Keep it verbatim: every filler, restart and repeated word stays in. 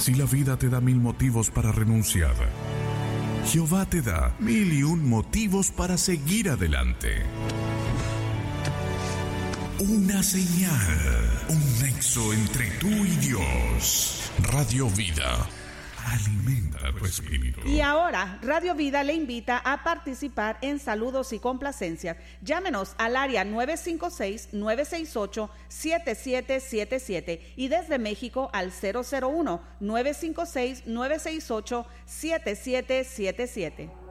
Si la vida te da mil motivos para renunciar, Jehová te da mil y un motivos para seguir adelante. Una señal, un nexo entre tú y Dios. Radio Vida alimenta tu espíritu. Y ahora, Radio Vida le invita a participar en saludos y complacencias. Llámenos al área nueve cinco seis, nueve seis ocho, siete siete siete siete y desde México al cero cero uno, nueve cinco seis, nueve seis ocho, siete siete siete siete.